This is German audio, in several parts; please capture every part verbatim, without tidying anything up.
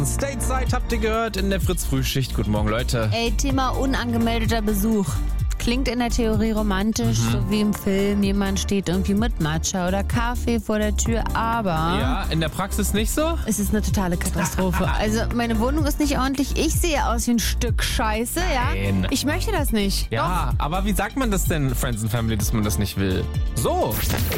Stateside habt ihr gehört in der Fritz-Frühschicht. Guten Morgen, Leute. Ey, Thema unangemeldeter Besuch. Klingt in der Theorie romantisch, Mhm. so wie im Film. Jemand steht irgendwie mit Matcha oder Kaffee vor der Tür, aber Ja, in der Praxis nicht so? es ist eine totale Katastrophe. Also meine Wohnung ist nicht ordentlich. Ich sehe aus wie ein Stück Scheiße, Nein. ja? Ich möchte das nicht. Ja, aber wie sagt man das denn, Friends and Family, dass man das nicht will? So.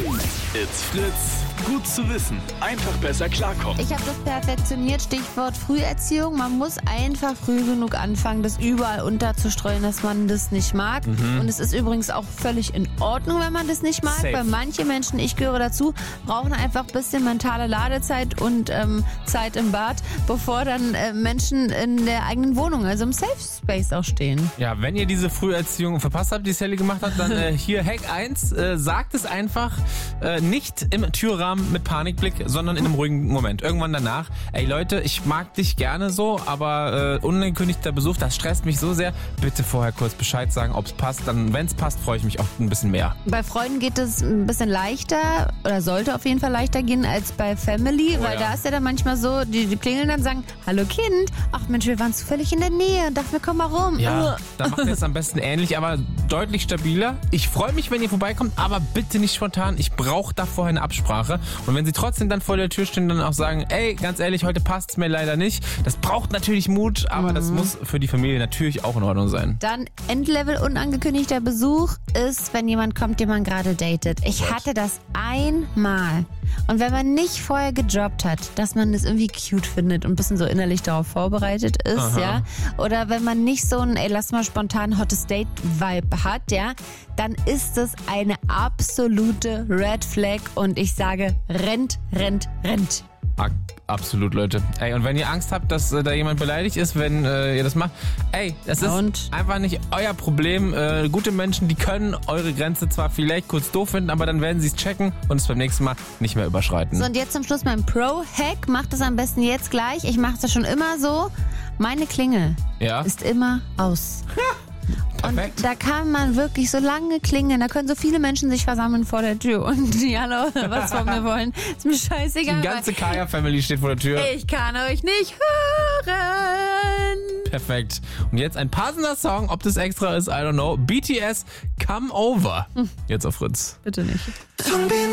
It's Fritz. Gut zu wissen. Einfach besser klarkommen. Ich habe das perfektioniert, Stichwort Früherziehung. Man muss einfach früh genug anfangen, das überall unterzustreuen, dass man das nicht mag. Mhm. Und es ist übrigens auch völlig in Ordnung, wenn man das nicht mag, Safe. weil manche Menschen, ich gehöre dazu, brauchen einfach ein bisschen mentale Ladezeit und ähm, Zeit im Bad, bevor dann äh, Menschen in der eigenen Wohnung, also im Safe Space auch stehen. Ja, wenn ihr diese Früherziehung verpasst habt, die Sally gemacht hat, dann äh, hier Hack eins. Äh, sagt es einfach äh, nicht im Türrahmen mit Panikblick, sondern in einem ruhigen Moment. Irgendwann danach. Ey Leute, ich mag dich gerne so, aber äh, unangekündigter Besuch, das stresst mich so sehr. Bitte vorher kurz Bescheid sagen, ob es passt. Dann, wenn es passt, freue ich mich auch ein bisschen mehr. Bei Freunden geht es ein bisschen leichter oder sollte auf jeden Fall leichter gehen als bei Family, Oh weil ja. da ist ja dann manchmal so, die, die klingeln dann und sagen, hallo Kind, ach Mensch, wir waren zufällig in der Nähe und dachten, wir kommen mal rum. Ja, Ugh. dann macht ihr es am besten ähnlich, aber deutlich stabiler. Ich freue mich, wenn ihr vorbeikommt, aber bitte nicht spontan. Ich brauche da vorher eine Absprache. Und wenn sie trotzdem dann vor der Tür stehen, dann auch sagen, ey, ganz ehrlich, heute passt es mir leider nicht. Das braucht natürlich Mut, aber Mhm. das muss für die Familie natürlich auch in Ordnung sein. Dann Endlevel unangekündigter Besuch ist, wenn jemand kommt, den man gerade datet. Ich Gott. hatte das einmal. Und wenn man nicht vorher gedroppt hat, dass man das irgendwie cute findet und ein bisschen so innerlich darauf vorbereitet ist, Aha. ja, oder wenn man nicht so ein, ey, lass mal spontan hottes Date-Vibe hat, ja, dann ist es eine absolute Red Flag und ich sage, rennt, rennt, rennt. Ak- Absolut, Leute. Ey, und wenn ihr Angst habt, dass äh, da jemand beleidigt ist, wenn äh, ihr das macht, ey, das ist Und? einfach nicht euer Problem. Äh, gute Menschen, die können eure Grenze zwar vielleicht kurz doof finden, aber dann werden sie es checken und es beim nächsten Mal nicht mehr überschreiten. So, und jetzt zum Schluss mein Pro-Hack. Macht es am besten jetzt gleich. Ich mache es schon immer so. Meine Klingel Ja? ist immer aus. Perfekt. Und da kann man wirklich so lange klingeln. Da können so viele Menschen sich versammeln vor der Tür und die alle was von mir wollen. Ist mir scheißegal. Die ganze Kaya-Family steht vor der Tür. weil ich kann euch nicht hören. Perfekt. Und jetzt ein passender Song, ob das extra ist, I don't know. B T S, Come Over. Jetzt auf Fritz. Bitte nicht.